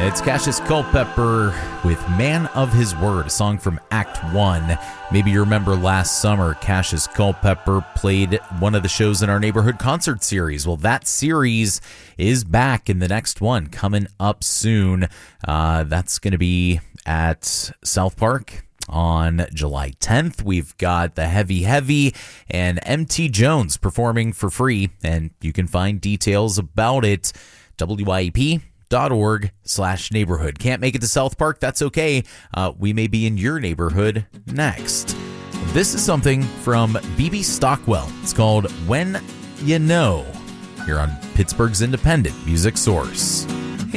It's Cassius Culpepper with Man of His Word, a song from Act 1. Maybe you remember last summer, Cassius Culpepper played one of the shows in our neighborhood concert series. Well, that series is back in the next one, coming up soon. That's going to be at South Park on July 10th. We've got the Heavy and MT Jones performing for free, and you can find details about it, wyep.org/neighborhood. Can't make it to South Park? That's okay. We may be in your neighborhood next. This is something from BB Stockwell. It's called When You Know, here on Pittsburgh's independent music source.